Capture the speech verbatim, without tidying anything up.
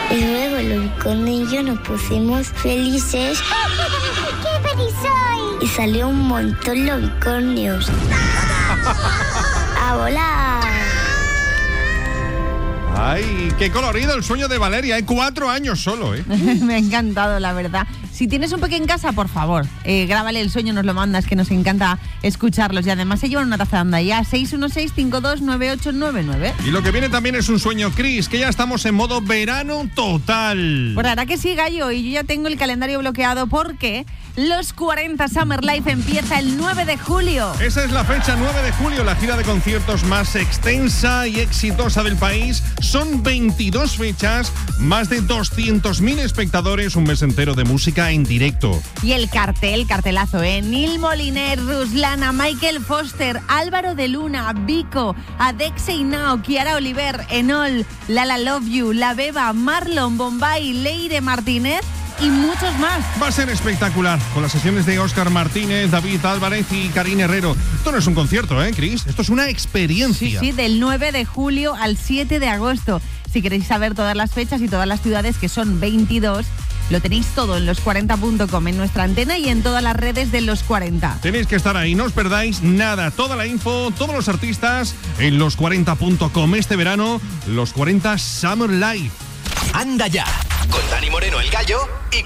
Y luego el unicornio y yo nos pusimos felices. ¡Qué feliz soy! Y salió un montón de unicornios. ¡A volar! Ay, qué colorido el sueño de Valeria, hay cuatro años solo, ¿eh? Me ha encantado, la verdad. Si tienes un pequeño en casa, por favor, eh, grábale el sueño, nos lo mandas, que nos encanta escucharlos. Y además se llevan una taza de anda ya, seis uno seis, cinco dos nueve ocho nueve nueve. Y lo que viene también es un sueño, Chris, que ya estamos en modo verano total. Pues ahora que sí, Gallo, y yo ya tengo el calendario bloqueado porque los cuarenta Summer Life empieza el nueve de julio. Esa es la fecha, nueve de julio, la gira de conciertos más extensa y exitosa del país. Son veintidós fechas, más de doscientos mil espectadores, un mes entero de música en directo. Y el cartel, cartelazo, ¿eh? Neil Moliner, Ruslana, Michael Foster, Álvaro de Luna, Vico, Adexei Now, Kiara Oliver, Enol, Lala Love You, La Beba, Marlon, Bombay, Leire Martínez y muchos más. Va a ser espectacular, con las sesiones de Óscar Martínez, David Álvarez y Karine Herrero. Esto no es un concierto, ¿eh, Chris? Esto es una experiencia. Sí, sí, del nueve de julio al siete de agosto. Si queréis saber todas las fechas y todas las ciudades, que son veintidós, lo tenéis todo en los cuarenta punto com, en nuestra antena y en todas las redes de Los cuarenta. Tenéis que estar ahí, no os perdáis nada. Toda la info, todos los artistas en los cuarenta punto com. Este verano, los cuarenta Summer Life. Anda ya, con Dani Moreno, el Gallo, y